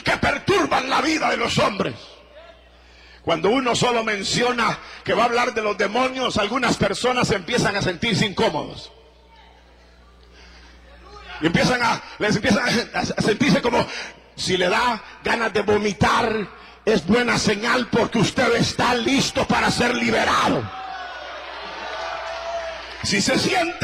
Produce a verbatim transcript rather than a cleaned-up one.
que perturban la vida de los hombres. Cuando uno solo menciona que va a hablar de los demonios, algunas personas empiezan a sentirse incómodos. Y empiezan a, les empiezan a sentirse como si le da ganas de vomitar. Es buena señal porque usted está listo para ser liberado. Si se siente